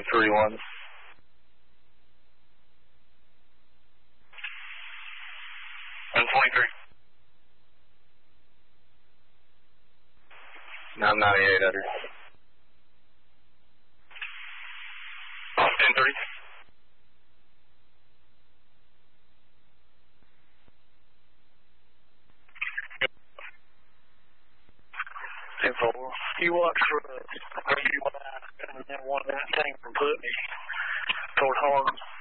131. And 23. 998 under. 1030. You watch for the 119 from Putney toward Harlem.